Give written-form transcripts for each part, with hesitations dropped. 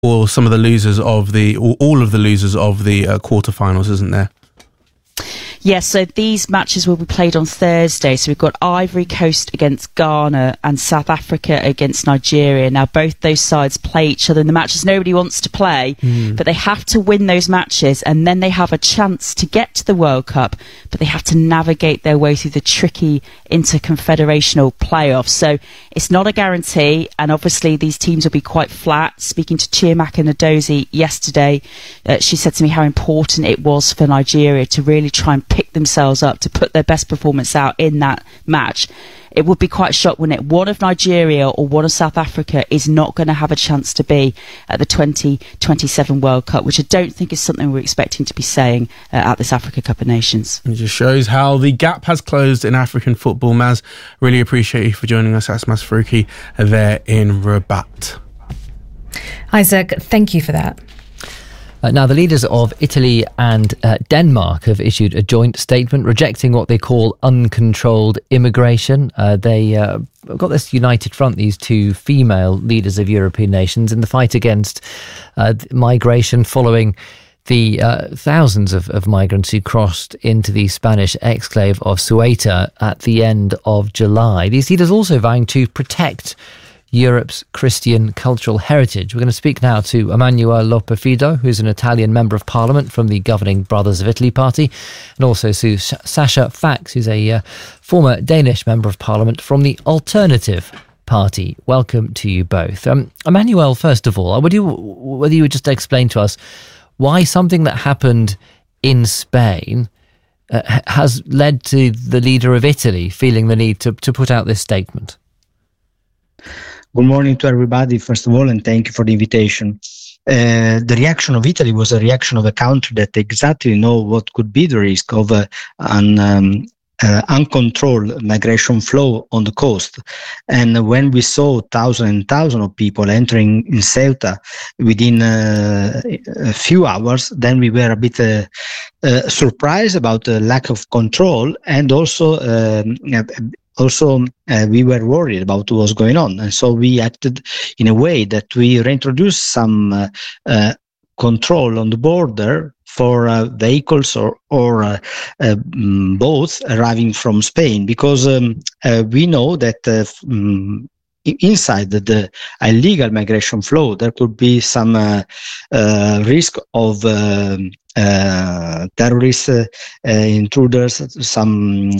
or some of the losers of or all of the losers of the quarterfinals, isn't there? Yes, so these matches will be played on Thursday. So we've got Ivory Coast against Ghana and South Africa against Nigeria. Now, both those sides play each other in the matches nobody wants to play, but they have to win those matches, and then they have a chance to get to the World Cup, but they have to navigate their way through the tricky interconfederational playoffs. So it's not a guarantee, and obviously these teams will be quite flat. Speaking to Chiamaka Nnadozie yesterday, she said to me how important it was for Nigeria to really try and pick themselves up, to put their best performance out in that match. It would be quite a shock, wouldn't it? One of Nigeria or one of South Africa is not going to have a chance to be at the 2027 World Cup, which I don't think is something we're expecting to be saying at this Africa Cup of Nations. It just shows how the gap has closed in African football. Maz, really appreciate you for joining us. That's Maz Faruqi there in Rabat. Isaac, thank you for that. Now, the leaders of Italy and Denmark have issued a joint statement rejecting what they call uncontrolled immigration. They got this united front, these two female leaders of European nations, in the fight against migration following the thousands of migrants who crossed into the Spanish exclave of Ceuta at the end of July. These leaders also vowing to protect Europe's Christian cultural heritage. We're going to speak now to Emmanuel Loperfido, who's an Italian member of parliament from the governing Brothers of Italy party, and also to Sasha Fax, who's a former Danish member of parliament from the Alternative Party. Welcome to you both. Emmanuel, first of all, whether you would just explain to us why something that happened in Spain has led to the leader of Italy feeling the need to put out this statement. Good morning to everybody, first of all, and thank you for the invitation. The reaction of Italy was a reaction of a country that exactly know what could be the risk of an uncontrolled migration flow on the coast. And when we saw thousands and thousands of people entering in Ceuta within a few hours, then we were a bit surprised about the lack of control, and also we were worried about what was going on. And so we acted in a way that we reintroduced some control on the border for vehicles or boats arriving from Spain, because we know that inside the illegal migration flow, there could be some risk of terrorists, intruders, some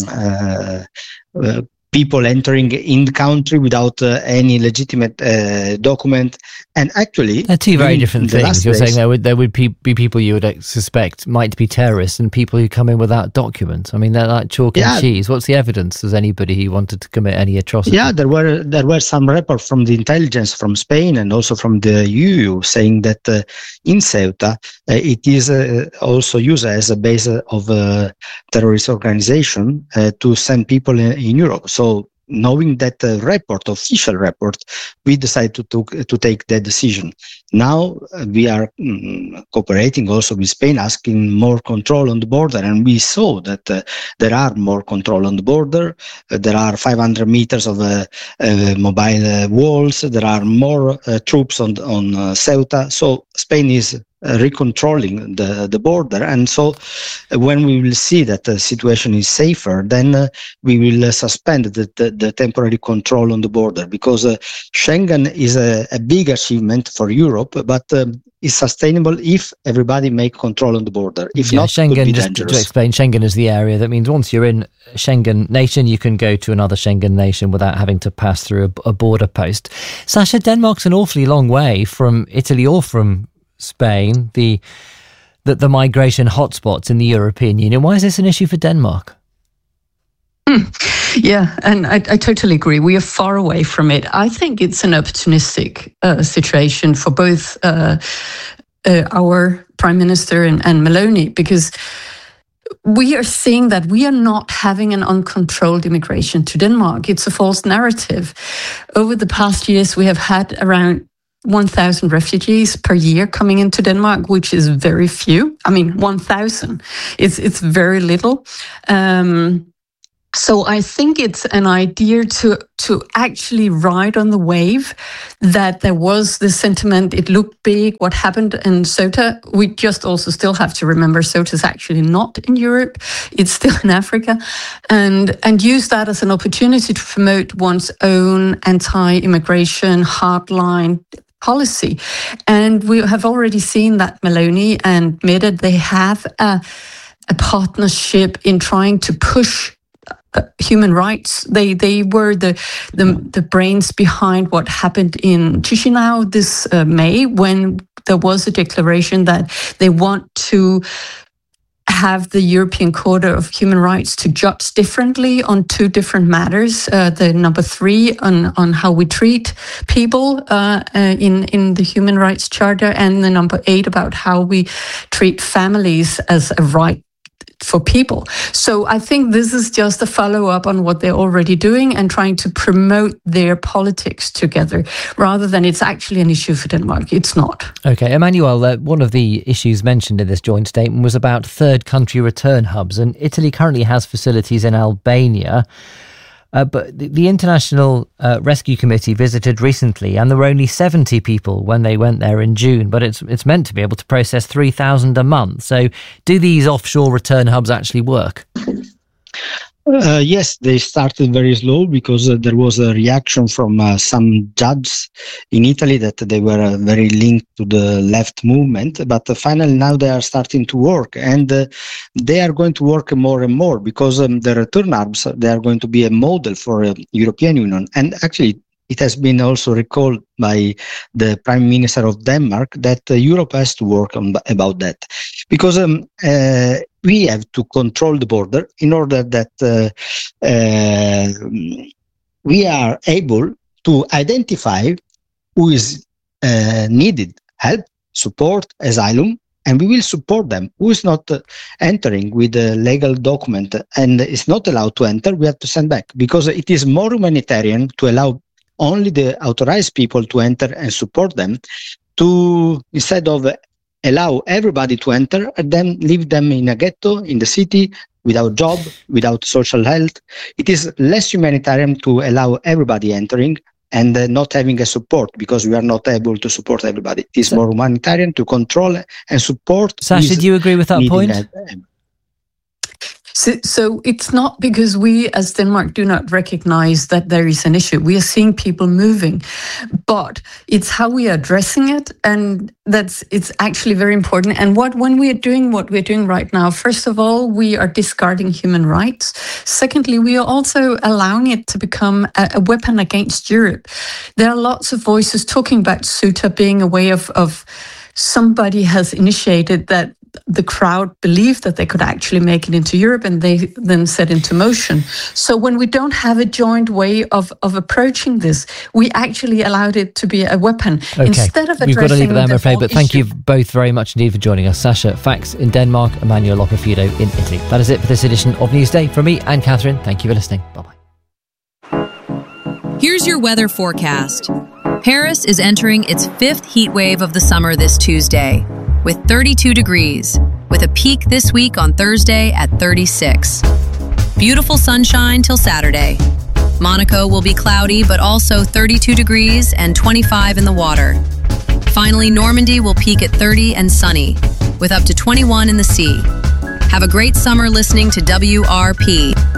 people entering in the country without any legitimate document. And actually, they're two very different things. You're saying there would be people you would suspect might be terrorists and people who come in without documents. I mean, they're like chalk and cheese. What's the evidence? There's anybody who wanted to commit any atrocity? Yeah, there were some reports from the intelligence from Spain and also from the EU saying that in Ceuta it is also used as a base of a terrorist organization to send people in Europe. So knowing that official report, we decided to take that decision. Now we are cooperating also with Spain, asking more control on the border, and we saw that there are more control on the border. There are 500 meters of mobile walls. There are more troops on Ceuta. So Spain is recontrolling the border, and so when we will see that the situation is safer, then we will suspend the temporary control on the border, because Schengen is a big achievement for Europe, but is sustainable if everybody make control on the border. If not, Schengen, it could be just dangerous. to explain, Schengen is the area that means once you're in a Schengen nation, you can go to another Schengen nation without having to pass through a border post. Sasha, Denmark's an awfully long way from Italy or from Spain, the migration hotspots in the European Union. Why is this an issue for Denmark? Yeah, and I totally agree. We are far away from it. I think it's an opportunistic situation for both our Prime Minister and Meloni, because we are seeing that we are not having an uncontrolled immigration to Denmark. It's a false narrative. Over the past years, we have had around 1,000 refugees per year coming into Denmark, which is very few. I mean, 1,000. It's very little. So I think it's an idea to actually ride on the wave that there was this sentiment. It looked big. What happened in Ceuta? We just also still have to remember Ceuta is actually not in Europe. It's still in Africa, and use that as an opportunity to promote one's own anti-immigration hardline policy. And we have already seen that Meloni and Meded, they have a partnership in trying to push human rights. They were the brains behind what happened in Chisinau this May, when there was a declaration that they want to have the European Court of Human Rights to judge differently on two different matters. The number 3 on how we treat people in the Human Rights Charter, and the number 8 about how we treat families as a right for people. So I think this is just a follow-up on what they're already doing and trying to promote their politics together, rather than it's actually an issue for Denmark. It's not. Okay, Emmanuel, one of the issues mentioned in this joint statement was about third country return hubs, and Italy currently has facilities in Albania. But the International Rescue Committee visited recently, and there were only 70 people when they went there in June, but it's meant to be able to process 3,000 a month. So do these offshore return hubs actually work? Yes, they started very slow because there was a reaction from some judges in Italy that they were very linked to the left movement. But finally now they are starting to work, and they are going to work more and more because the return hubs, they are going to be a model for European Union. And actually, it has been also recalled by the Prime Minister of Denmark that Europe has to work about that, because we have to control the border in order that we are able to identify who is needed help, support, asylum, and we will support them. Who is not entering with a legal document and is not allowed to enter, we have to send back, because it is more humanitarian to allow only the authorized people to enter and support them, to instead of allow everybody to enter and then leave them in a ghetto in the city without job, without social health. It is less humanitarian to allow everybody entering and not having a support, because we are not able to support everybody. It is more humanitarian to control and support. Sasha, do you agree with that point? So it's not because we as Denmark do not recognize that there is an issue. We are seeing people moving, but it's how we are addressing it, and it's actually very important. And when we are doing what we're doing right now, first of all, we are discarding human rights. Secondly, we are also allowing it to become a weapon against Europe. There are lots of voices talking about Ceuta being a way of somebody has initiated that the crowd believed that they could actually make it into Europe, and they then set into motion. So when we don't have a joint way of approaching this, we actually allowed it to be a weapon. Okay. Instead of addressing We've got to leave it there, I'm afraid, but thank issue. you both very much indeed for joining us. Sasha Fax in Denmark, Emmanuel Locofido in Italy. That is it for this edition of Newsday. From me and Catherine, thank you for listening. Bye-bye. Here's your weather forecast. Paris is entering its 5th heat wave of the summer this Tuesday, with 32 degrees, with a peak this week on Thursday at 36. Beautiful sunshine till Saturday. Monaco will be cloudy, but also 32 degrees and 25 in the water. Finally, Normandy will peak at 30 and sunny, with up to 21 in the sea. Have a great summer listening to WRP.